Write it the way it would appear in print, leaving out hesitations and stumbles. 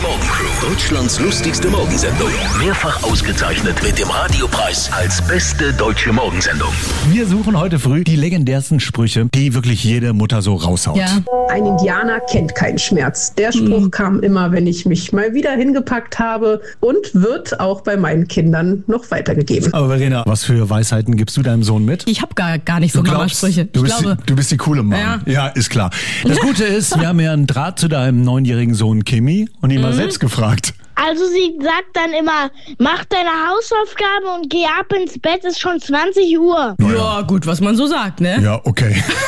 Morgencrew. Deutschlands lustigste Morgensendung. Mehrfach ausgezeichnet mit dem Radiopreis als beste deutsche Morgensendung. Wir suchen heute früh die legendärsten Sprüche, die wirklich jede Mutter so raushaut. Ja. Ein Indianer kennt keinen Schmerz. Der Spruch kam immer, wenn ich mich mal wieder hingepackt habe und wird auch bei meinen Kindern noch weitergegeben. Aber Verena, was für Weisheiten gibst du deinem Sohn mit? Ich habe gar nicht so Mama-Sprüche. Du bist die coole Mama. Ja, ist klar. Das Gute ist, wir haben ja einen Draht zu deinem 9-jährigen Sohn Kimi und ihn mal selbst gefragt. Also sie sagt dann immer, mach deine Hausaufgaben und geh ab ins Bett, ist schon 20 Uhr. Ja, gut, was man so sagt, ne? Ja, okay.